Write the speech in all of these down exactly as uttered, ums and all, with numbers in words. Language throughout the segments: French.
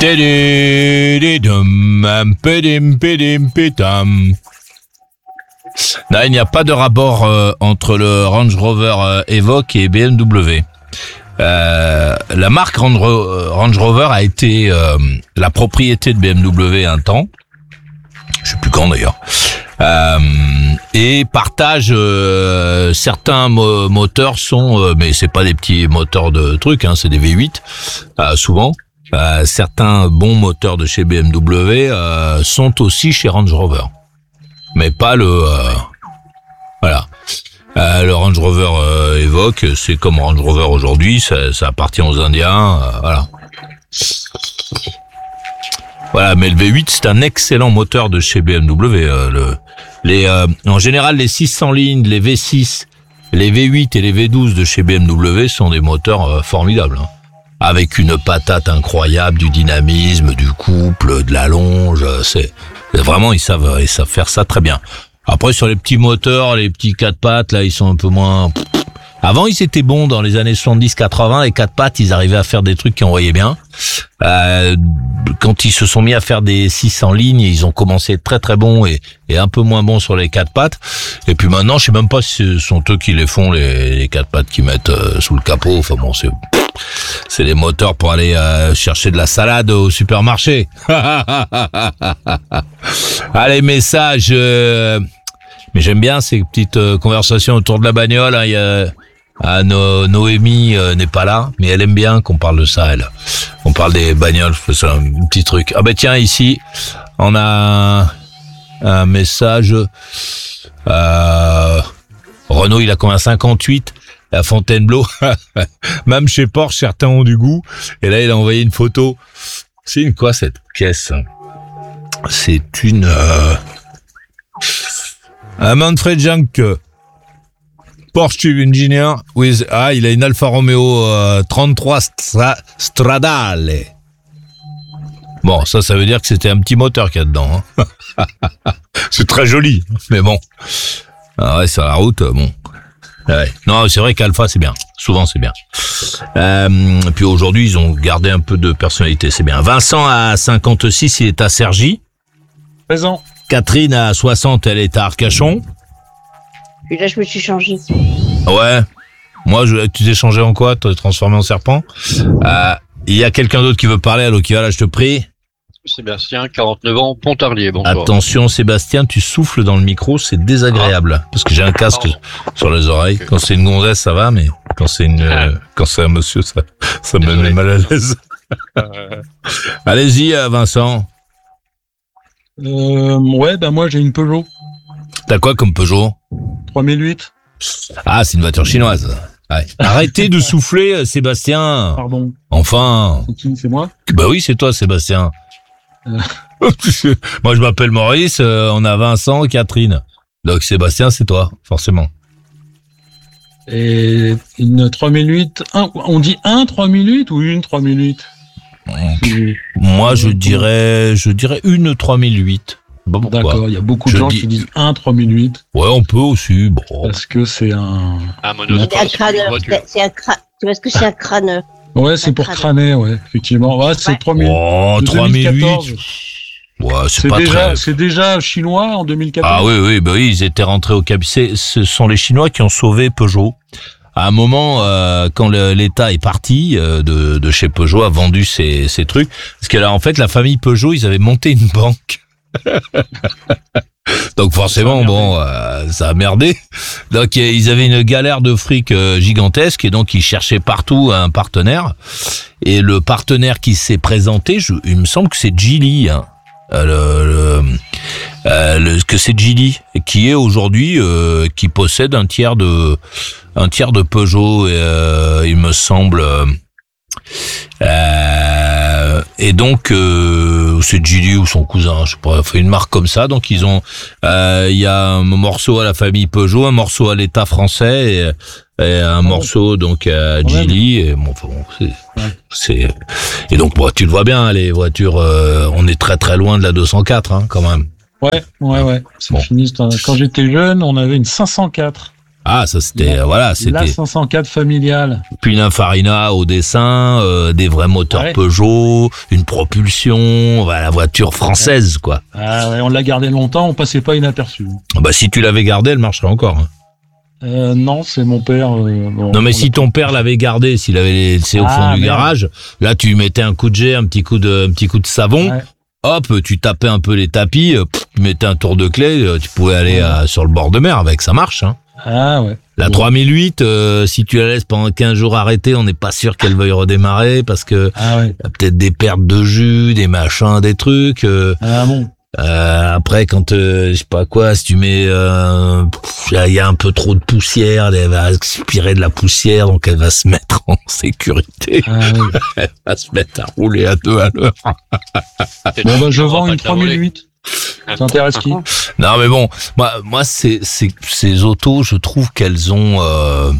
Non, il n'y a pas de rapport euh, entre le Range Rover euh, Evoque et B M W. Euh, la marque Range, Range Rover a été euh, la propriété de B M W un temps. Je sais plus quand d'ailleurs. Euh, et partage euh, certains mo- moteurs sont, euh, mais c'est pas des petits moteurs de trucs, hein, c'est des V huit euh, souvent. Euh, certains bons moteurs de chez B M W euh, sont aussi chez Range Rover, mais pas le euh, voilà. Euh, le Range Rover euh, Evoque, c'est comme Range Rover aujourd'hui, ça, ça appartient aux Indiens, euh, voilà. Voilà, mais le V huit, c'est un excellent moteur de chez B M W. Euh, le, les, euh, en général, les six cents lignes, les V six, les V huit et les V douze de chez B M W sont des moteurs euh, formidables, hein, avec une patate incroyable, du dynamisme, du couple, de la longe. C'est, c'est vraiment, ils savent, ils savent faire ça très bien. Après, sur les petits moteurs, les petits quatre pattes, là, ils sont un peu moins... Avant, ils étaient bons dans les années soixante-dix quatre-vingts, les quatre pattes, ils arrivaient à faire des trucs qui envoyaient bien. Euh, quand ils se sont mis à faire des six cents lignes, ils ont commencé très très bons et, et un peu moins bons sur les quatre pattes. Et puis maintenant, je sais même pas si ce sont eux qui les font, les, les quatre pattes qu'ils mettent euh, sous le capot. Enfin bon, c'est... C'est des moteurs pour aller euh, chercher de la salade au supermarché. Allez, message. Euh... Mais j'aime bien ces petites euh, conversations autour de la bagnole. Hein. Il y a ah, no, Noémie euh, n'est pas là, mais elle aime bien qu'on parle de ça. Elle, on parle des bagnoles. C'est un petit truc. Ah ben tiens, ici, on a un, un message. Euh... Renault, il a combien? cinquante-huit. À Fontainebleau, même chez Porsche, certains ont du goût. Et là, il a envoyé une photo. C'est une quoi cette caisse? C'est une euh, un Manfred Jank Porsche Tube Engineer with ah, il a une Alfa Romeo euh, trente-trois Stra- Stradale. Bon, ça, ça veut dire que c'était un petit moteur qu'il y a dedans. Hein. C'est très joli, mais bon. Ah ouais, sur la route, bon. Ouais. Non, c'est vrai qu'Alpha, c'est bien. Souvent, c'est bien. Euh, puis aujourd'hui, ils ont gardé un peu de personnalité, c'est bien. Vincent à cinquante-six, il est à Cergy. Présent. Catherine à soixante, elle est à Arcachon. Et là, je me suis changé. Ouais. Moi, je, tu t'es changé en quoi? Tu t'es transformé en serpent. Euh, il y a quelqu'un d'autre qui veut parler, alors qui va là, je te prie. Sébastien, quarante-neuf ans, Pontarlier, bonsoir. Attention Sébastien, tu souffles dans le micro, c'est désagréable. Ah. Parce que j'ai un casque Pardon. sur les oreilles. Okay. Quand c'est une gonzesse, ça va, mais quand c'est une, ah. euh, quand c'est un monsieur, ça, ça me met mal à l'aise. Allez-y, Vincent. Euh, ouais, bah moi j'ai une Peugeot. T'as quoi comme Peugeot? trois mille huit. Ah, c'est une voiture chinoise. Ouais. Arrêtez de souffler, Sébastien. Pardon. Enfin. C'est qui? C'est moi? Bah oui, c'est toi, Sébastien. Euh. Moi, je m'appelle Maurice, euh, on a Vincent, Catherine. Donc, Sébastien, c'est toi, forcément. Et une trois mille huit, un, on dit un trois mille huit ou une trois mille huit? C'est... Moi, je dirais, je dirais une trois mille huit. Bon, d'accord, il y a beaucoup de je gens dis... qui disent un trois mille huit. Ouais, on peut aussi. Bon. Parce que c'est un... Un monosport. C'est un crâneur. C'est, c'est un crâneur. Tu vois ce que c'est un crâneur? Ouais, c'est pour crâner, ouais, effectivement. Ouais, c'est ouais. trois mille huit. Oh, trois mille huit. Ouais, c'est, c'est pas déjà, très... c'est déjà chinois en deux mille quatorze. Ah oui, oui, bah oui, ils étaient rentrés au Cap. C'est, ce sont les Chinois qui ont sauvé Peugeot. À un moment, euh, quand le, l'État est parti euh, de, de chez Peugeot, a vendu ses, ses trucs, parce que là, en fait, la famille Peugeot, ils avaient monté une banque. Donc forcément, bon, euh, ça a merdé. Donc ils avaient une galère de fric euh, gigantesque et donc ils cherchaient partout un partenaire. Et le partenaire qui s'est présenté, je, il me semble que c'est Geely, hein. Euh, le, le, euh, le, que c'est Geely qui est aujourd'hui euh, qui possède un tiers de un tiers de Peugeot. Et, euh, il me semble. Euh, et donc euh, c'est Geely ou son cousin, je sais pas, fait une marque comme ça. Donc ils ont, il euh, y a un morceau à la famille Peugeot, un morceau à l'État français et, et un oh. morceau donc à Geely. Et bon, c'est, ouais. c'est et donc bon, tu le vois bien, les voitures, euh, on est très très loin de la deux cent quatre, hein, quand même. Ouais, ouais, ouais. C'est bon. Fini. Quand j'étais jeune, on avait une cinq cent quatre. Ah, ça c'était, La- voilà, La c'était cinq cent quatre familiale. Pininfarina au dessin, euh, des vrais moteurs Ouais. Peugeot, une propulsion, voilà, la voiture française, quoi. Ah ouais, on l'a gardé longtemps, on passait pas inaperçu. Bah, si tu l'avais gardé, elle marcherait encore. Hein. Euh, non, c'est mon père. euh, bon, Non, mais on si l'a- ton père l'avait gardé, s'il avait laissé au fond Ah, du merde. garage, là, tu lui mettais un coup de jet, un petit coup de, un petit coup de savon. Ouais. Hop, tu tapais un peu les tapis, euh, pff, tu mettais un tour de clé, euh, tu pouvais aller Ouais. euh, sur le bord de mer avec, ça marche. Hein. Ah ouais. La Bon. trois mille huit, euh, si tu la laisses pendant quinze jours arrêtée, on n'est pas sûr qu'elle veuille redémarrer parce que Ah ouais. y a peut-être des pertes de jus, des machins, des trucs. Euh, Ah bon. euh, après, quand euh, je sais pas quoi, si tu mets, euh, il y, a- y a un peu trop de poussière, elle va aspirer de la poussière, donc elle va se mettre en sécurité. Ah ouais. Elle va se mettre à rouler à deux à l'heure. Bon bah je vends une trois mille huit. Ça intéresse qui? Non mais bon, moi, moi c'est, c'est, ces autos, je trouve qu'elles ont... Euh...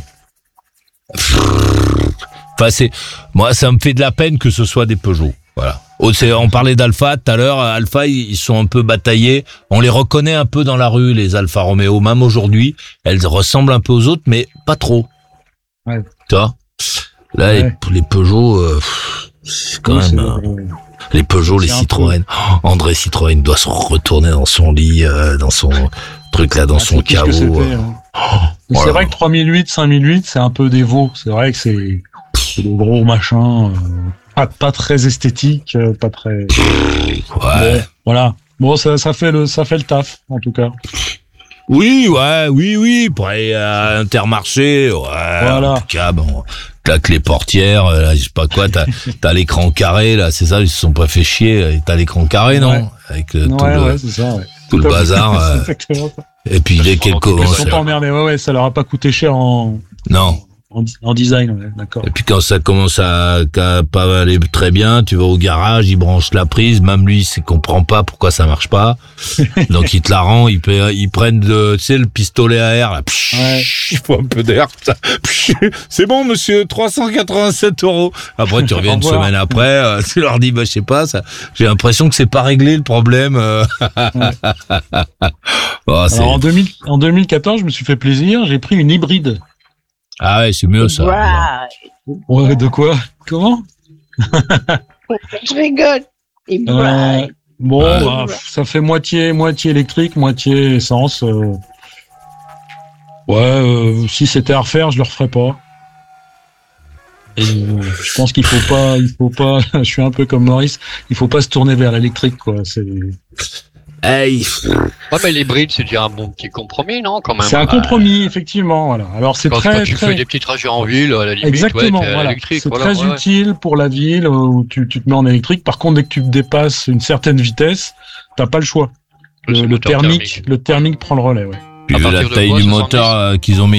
Enfin, c'est, moi, ça me fait de la peine que ce soit des Peugeot. Voilà. Oh, c'est, on parlait d'Alpha tout à l'heure. Alpha, ils ils sont un peu bataillés. On les reconnaît un peu dans la rue, les Alfa Romeo. Même aujourd'hui, elles ressemblent un peu aux autres, mais pas trop. Ouais. Tu vois? Là, Ouais. les, les Peugeot, euh, pff, c'est quand Oui, même... c'est- euh, les Peugeot, les C'est un Citroën. Oh, André Citroën doit se retourner dans son lit, euh, dans son truc là, dans Ah, son c'est tout ce que caveau. c'était, euh. hein. Oh, Mais c'est voilà. vrai que trois mille huit, cinq mille huit, c'est un peu des veaux. C'est vrai que c'est c'est des gros machins, euh, pas, pas très esthétiques, euh, pas très. Ouais. Bon, voilà. Bon, ça, ça fait le, ça fait le taf, en tout cas. Oui, ouais, oui, oui, pour aller à Intermarché, ouais. Voilà. En tout cas, bon, claque les portières, euh, là, je sais pas quoi, t'as, t'as l'écran carré, là, c'est ça, ils se sont pas fait chier, t'as l'écran carré, non? Ouais. Avec euh, tout ouais, le, ouais, c'est ça, ouais. tout le à fait. bazar, C'est euh, exactement ça. et puis dès qu'elle Ils commence, sont pas emmerdés, ouais, ouais, ça leur a pas coûté cher en, non. en, en design, ouais, d'accord. Et puis quand ça commence à, à pas aller très bien, tu vas au garage, il branche la prise, même lui, il comprend pas pourquoi ça marche pas. Donc il te la rend, ils, paient- ils prennent de, tu sais, le pistolet à air, là. Psh, Ouais. il faut un peu d'air. ça. Psh, c'est bon, monsieur, trois cent quatre-vingt-sept euros. Après, tu reviens Au une revoir. semaine après, euh, tu leur dis, bah, je sais pas, ça, j'ai l'impression que c'est pas réglé le problème. euh. Oh, c'est- Alors en, deux mille, en deux mille quatorze, je me suis fait plaisir, j'ai pris une hybride. Ah ouais, c'est mieux ça. Bright. Ouais, de quoi? Comment? Je rigole. Et Euh, bright. bon, Ouais. bah, ça fait moitié, moitié électrique, moitié essence. euh. Ouais, euh, si c'était à refaire, je le referais pas. Et, euh, je pense qu'il faut pas, il faut pas. Je suis un peu comme Maurice. Il faut pas se tourner vers l'électrique, quoi. C'est, Hey, Ouais, mais l'hybride, c'est déjà un bon petit compromis, non, quand même. c'est un compromis, effectivement. Voilà. Alors c'est Quand, très, quand tu très. fais des petits trajets en ville, à la limite, Exactement, ouais, t'es voilà. électrique, C'est voilà, très ouais, ouais. utile pour la ville euh, où tu, tu te mets en électrique. Par contre, dès que tu dépasses une certaine vitesse, t'as pas le choix. Le Le, le moteur thermique, thermique. le thermique prend le relais, ouais. puis À vu la partir de taille quoi, du soixante-dix? moteur euh, qu'ils ont mis